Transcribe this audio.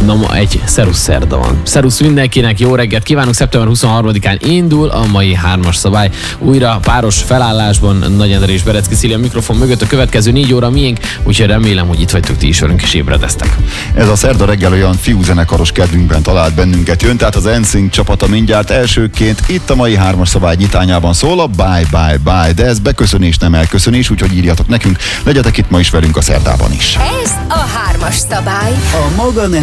Na ma egy Szerusz szerda van. Szerusz mindenkinek, jó reggelt kívánunk, szeptember 23-án indul a mai 3-as szabály. Újra páros felállásban Nagy Endre és Berecki Szília mikrofon mögött, a következő 4 óra miénk, úgyhogy remélem, hogy itt vagytok ti is velünk és ébredeztek. Ez a szerda reggel olyan fiúzenekaros kedvünkben talált bennünket. Jön tehát az NSYNC csapata mindjárt elsőként itt a mai 3-as szabály nyitányában szól a bye bye bye, de ez beköszönés, nem elköszönés, úgyhogy írjatok nekünk, legyetek itt ma is velünk a szerdában is. Ez a 3-as szabály. A maga